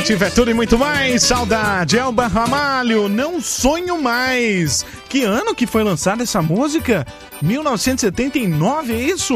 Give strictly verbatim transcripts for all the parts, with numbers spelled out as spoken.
Nativa é tudo e muito mais. Saudade, Elba Ramalho, Não Sonho Mais. Que ano que foi lançada essa música? mil novecentos e setenta e nove, é isso?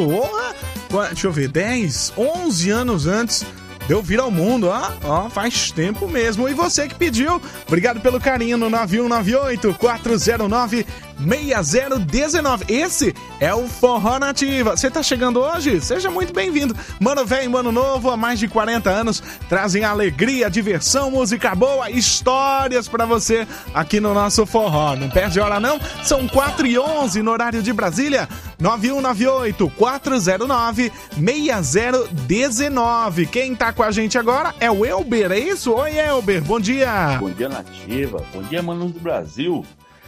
Oh, deixa eu ver, dez, onze anos antes deu vir ao mundo, ó, ó, faz tempo mesmo. E você que pediu, obrigado pelo carinho no nove um nove oito, quatro zero nove, seis zero um nove. Esse é o Forró Nativa. Você tá chegando hoje? Seja muito bem-vindo. Mano velho e mano novo, há mais de quarenta anos, trazem alegria, diversão, música boa, histórias pra você aqui no nosso forró. Não perde hora não? São quatro e onze no horário de Brasília. nove um nove oito, quatro zero nove, seis zero um nove. Quem tá com a gente agora é o Elber, é isso? Oi, Elber, bom dia. Bom dia, Nativa. Bom dia, manos do Brasil.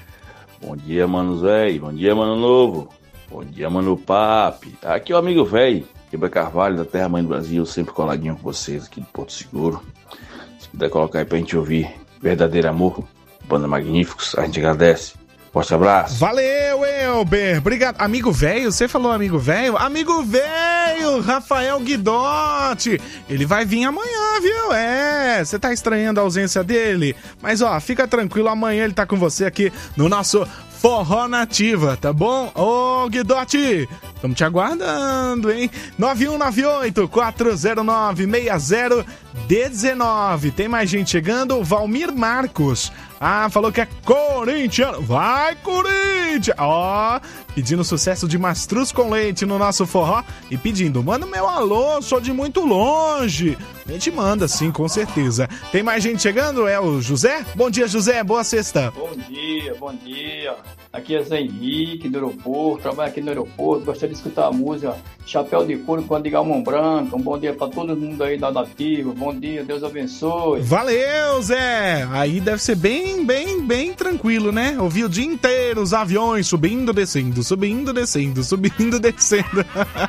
Bom dia, manos velho. Bom dia, mano novo. Bom dia, mano papi. Aqui é o amigo velho, Quebra Carvalho, da Terra Mãe do Brasil, sempre coladinho com vocês aqui do Porto Seguro. Se puder colocar aí pra gente ouvir Verdadeiro Amor, Banda Magníficos, a gente agradece. Forte abraço. Valeu, Elber. Obrigado. Amigo velho, você falou amigo velho? Amigo velho, Rafael Guidotti. Ele vai vir amanhã, viu? É, você tá estranhando a ausência dele? Mas, ó, fica tranquilo, amanhã ele tá com você aqui no nosso Forró Nativa, tá bom? Ô, Guidotti, estamos te aguardando, hein? nove um nove oito, quatro zero nove, seis zero um nove. Tem mais gente chegando? Valmir Marcos. Ah, falou que é corintiano. Vai, Corinthians! Ó, pedindo sucesso de mastruz com leite no nosso forró e pedindo, manda meu alô, sou de muito longe. A gente manda, sim, com certeza. Tem mais gente chegando? É o José? Bom dia, José. Boa sexta. Bom dia, bom dia. Aqui é Zé Henrique, do aeroporto. Trabalho aqui no aeroporto. Gostaria de escutar a música Chapéu de Couro com a Mão Branca. Um bom dia para todo mundo aí da Nativa. Bom dia, Deus abençoe. Valeu, Zé. Aí deve ser bem, bem, bem tranquilo, né? Ouvir o dia inteiro os aviões subindo, descendo, subindo, descendo, subindo, descendo.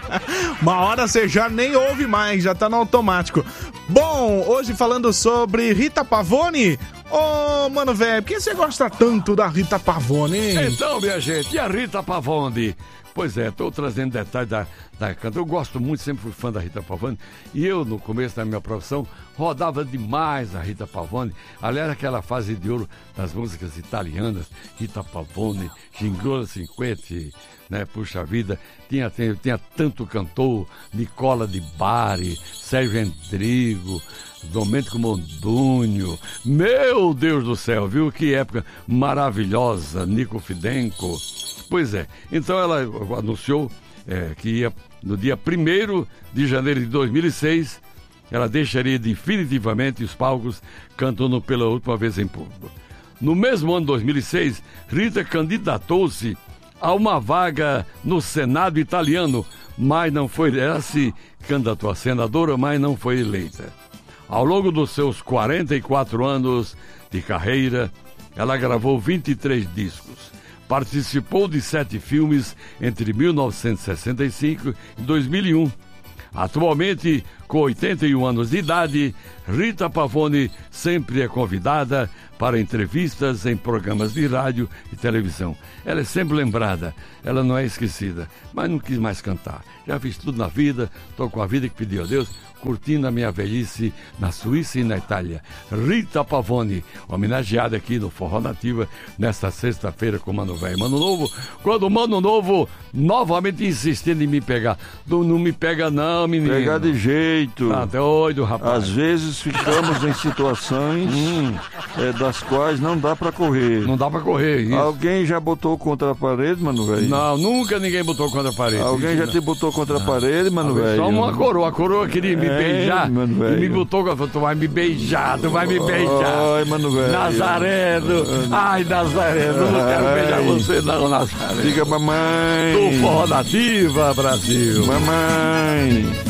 Uma hora você já nem ouve mais, já tá no automático. Bom, hoje falando sobre Rita Pavone. Ô, oh, mano velho, por que você gosta tanto da Rita Pavone, hein? Então, minha gente, e a Rita Pavone? Pois é, tô trazendo detalhes da, da cantora. Eu gosto muito, sempre fui fã da Rita Pavone. E eu, no começo da minha profissão, rodava demais a Rita Pavone. Aliás, aquela fase de ouro das músicas italianas, Rita Pavone, Gingola cinquenta, né? Puxa vida, tinha, tinha, tinha tanto cantor, Nicola de Bari, Sérgio Endrigo, Domênico Mondunho, meu Deus do céu, viu? Que época maravilhosa, Nico Fidenco. Pois é, então ela anunciou é, que ia, no dia primeiro de janeiro de dois mil e seis, ela deixaria definitivamente os palcos cantando pela última vez em público. No mesmo ano de dois mil e seis, Rita candidatou-se a uma vaga no Senado italiano, mas não foi, ela se candidatou a senadora, mas não foi eleita. Ao longo dos seus quarenta e quatro anos de carreira, ela gravou vinte e três discos. Participou de sete filmes entre mil novecentos e sessenta e cinco e dois mil e um. Atualmente, com oitenta e um anos de idade, Rita Pavone sempre é convidada para entrevistas em programas de rádio e televisão. Ela é sempre lembrada, ela não é esquecida, mas não quis mais cantar. Já fiz tudo na vida, estou com a vida que pediu a Deus, curtindo a minha velhice na Suíça e na Itália. Rita Pavone, homenageada aqui no Forró Nativa, nesta sexta-feira com Mano Velho e Mano Novo, quando o Mano Novo novamente insistindo em me pegar. Não, não me pega não, menino. Pegar de jeito. Tá doido, rapaz. Às vezes ficamos em situações hum. é, das quais não dá pra correr. Não dá pra correr, isso. Alguém já botou contra a parede, Mano Velho? Não, nunca ninguém botou contra a parede. Alguém já não. te botou contra a parede, Mano Velho? Só uma coroa, a coroa queria me é, beijar Mano e me botou, tu vai me beijar, tu vai me beijar. Ai, Mano Velho. Nazareno, ai, Nazareno, não quero ai. beijar você não, Nazareno. Diga mamãe. Do Forró Nativa, Brasil. Mamãe.